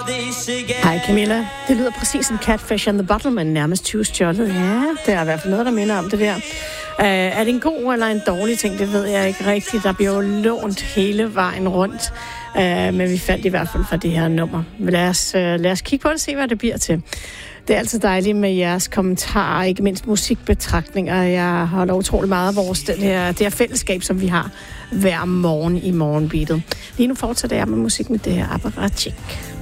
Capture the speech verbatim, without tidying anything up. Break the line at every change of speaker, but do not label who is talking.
Hej Camilla. Det lyder præcis som Catfish and the Bottle, men nærmest tyvestjålet. Ja, det er i hvert fald noget, der minder om det der. Uh, er det en god eller en dårlig ting, det ved jeg ikke rigtigt. Der bliver jo lånt hele vejen rundt. Uh, men vi fandt i hvert fald for det her nummer. Lad os, uh, lad os kigge på det og se, hvad det bliver til. Det er altid dejligt med jeres kommentarer, ikke mindst musikbetragtninger. Jeg holder utrolig meget af vores, det, her, det her fællesskab, som vi har hver morgen i morgenbeatet. Lige nu fortsætter jeg med musik med det her Apparatchik.